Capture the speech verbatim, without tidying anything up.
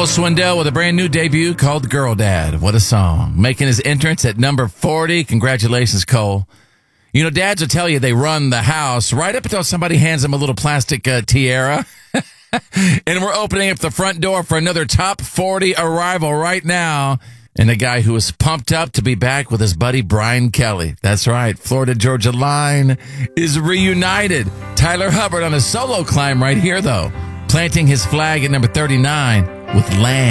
Cole Swindell with a brand new debut called Girl Dad. What a song. Making his entrance at number forty. Congratulations, Cole. You know, dads will tell you they run the house right up until somebody hands them a little plastic uh, tiara. And we're opening up the front door for another top forty arrival right now. And a guy who is pumped up to be back with his buddy Brian Kelly. That's right. Florida-Georgia line is reunited. Tyler Hubbard on a solo climb right here, though. Planting his flag at number thirty-nine with Land.